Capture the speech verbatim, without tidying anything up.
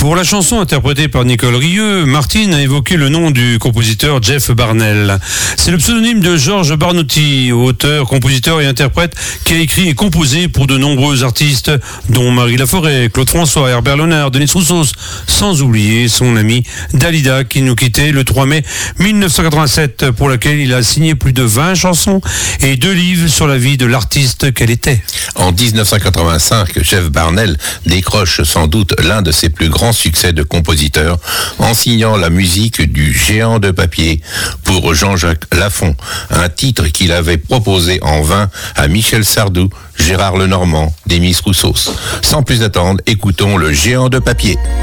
Pour la chanson interprétée par Nicole Rieu, Martine a évoqué le nom du compositeur Jeff Barnell. C'est le pseudonyme de George Barnotti, auteur, compositeur et interprète qui a écrit et composé pour de nombreux artistes, dont Marie Laforêt, Claude François, Herbert Léonard, Denis Roussos, sans oublier son ami Dalida qui nous quittait le trois mai mille neuf cent quatre-vingt-sept, pour laquelle il a signé plus de vingt chansons et deux livres sur la vie de l'artiste qu'elle était. En dix-neuf cent quatre-vingt-cinq, Jeff Barnell décroche sans doute l'un de ses plus grands succès de compositeur en signant la musique du Géant de papier pour Jean-Jacques Lafont, un titre qu'il avait proposé en vain à Michel Sardou, Gérard Lenormand, Demis Roussos. Sans plus attendre, écoutons le Géant de papier.